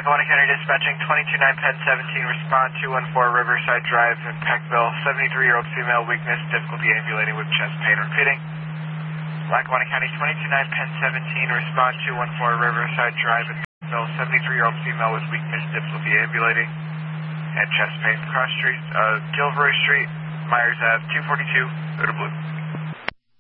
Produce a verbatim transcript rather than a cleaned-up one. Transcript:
Lackawanna County Dispatching, twenty-two nine Penn seventeen, respond two one four Riverside Drive in Peckville, seventy-three-year-old female, weakness, difficulty ambulating with chest pain. Repeating. Lackawanna County, twenty-two nine Penn seventeen, respond two one four Riverside Drive in Peckville, seventy-three-year-old female with weakness, difficulty ambulating, and chest pain. Cross Street, uh, Gilroy Street, Myers Ave, two forty-two, go to Blue.